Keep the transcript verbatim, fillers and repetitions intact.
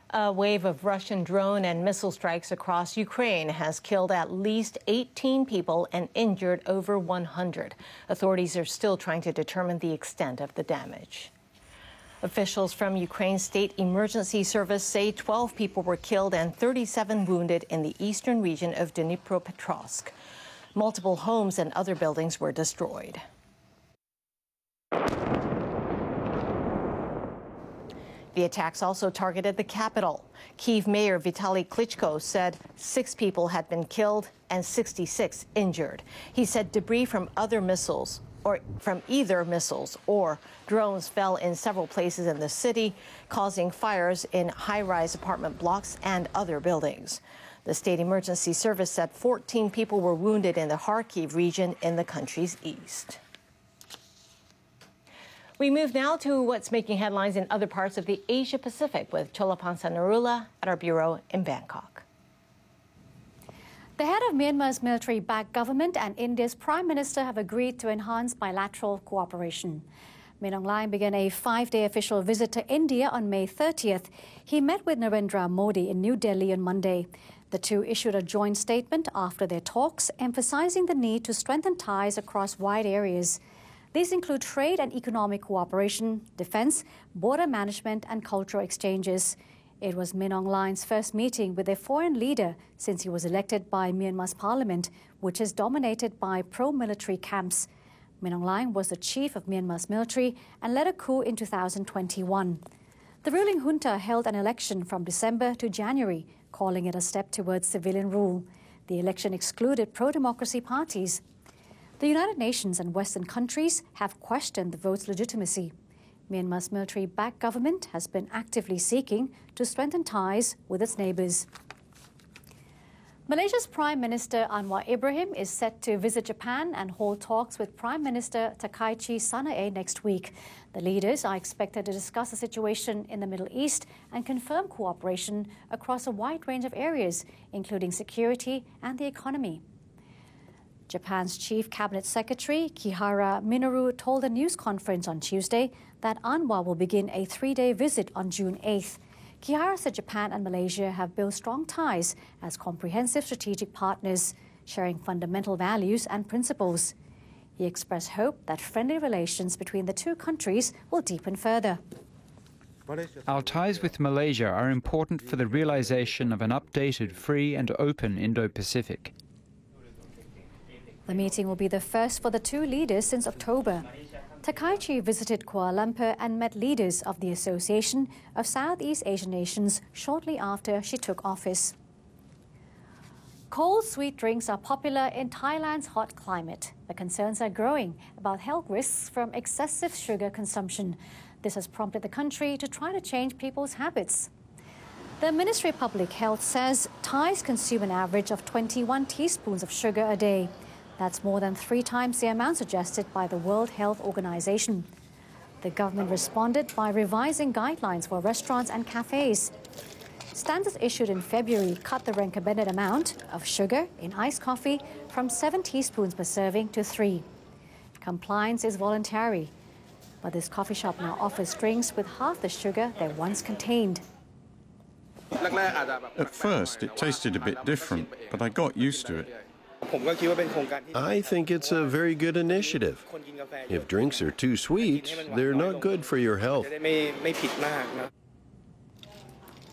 A wave of Russian drone and missile strikes across Ukraine has killed at least eighteen people and injured over one hundred. Authorities are still trying to determine the extent of the damage. Officials from Ukraine's State Emergency Service say twelve people were killed and thirty-seven wounded in the eastern region of Dnipropetrovsk. Multiple homes and other buildings were destroyed. The attacks also targeted the capital. Kyiv Mayor Vitaly Klitschko said six people had been killed and sixty-six injured. He said debris from other missiles or from either missiles or drones fell in several places in the city, causing fires in high-rise apartment blocks and other buildings. The State Emergency Service said fourteen people were wounded in the Kharkiv region in the country's east. We move now to what's making headlines in other parts of the Asia-Pacific with Cholapansa Narula at our bureau in Bangkok. The head of Myanmar's military-backed government and India's Prime Minister have agreed to enhance bilateral cooperation. Min Aung Hlaing began a five-day official visit to India on May thirtieth. He met with Narendra Modi in New Delhi on Monday. The two issued a joint statement after their talks, emphasizing the need to strengthen ties across wide areas. These include trade and economic cooperation, defense, border management, and cultural exchanges. It was Min Aung Hlaing's first meeting with a foreign leader since he was elected by Myanmar's parliament, which is dominated by pro-military camps. Min Aung Hlaing was the chief of Myanmar's military and led a coup in two thousand twenty-one. The ruling junta held an election from December to January, calling it a step towards civilian rule. The election excluded pro-democracy parties. The United Nations and Western countries have questioned the vote's legitimacy. Myanmar's military-backed government has been actively seeking to strengthen ties with its neighbors. Malaysia's Prime Minister Anwar Ibrahim is set to visit Japan and hold talks with Prime Minister Takaichi Sanae next week. The leaders are expected to discuss the situation in the Middle East and confirm cooperation across a wide range of areas, including security and the economy. Japan's Chief Cabinet Secretary Kihara Minoru told a news conference on Tuesday that Anwar will begin a three-day visit on June eighth. Kihara said Japan and Malaysia have built strong ties as comprehensive strategic partners, sharing fundamental values and principles. He expressed hope that friendly relations between the two countries will deepen further. Our ties with Malaysia are important for the realization of an updated, free and open Indo-Pacific. The meeting will be the first for the two leaders since October. Takaichi visited Kuala Lumpur and met leaders of the Association of Southeast Asian Nations shortly after she took office. Cold, sweet drinks are popular in Thailand's hot climate, but concerns are growing about health risks from excessive sugar consumption. This has prompted the country to try to change people's habits. The Ministry of Public Health says Thais consume an average of twenty-one teaspoons of sugar a day. That's more than three times the amount suggested by the World Health Organization. The government responded by revising guidelines for restaurants and cafes. Standards issued in February cut the recommended amount of sugar in iced coffee from seven teaspoons per serving to three. Compliance is voluntary, but this coffee shop now offers drinks with half the sugar they once contained. At first, it tasted a bit different, but I got used to it. I think it's a very good initiative. If drinks are too sweet, they're not good for your health.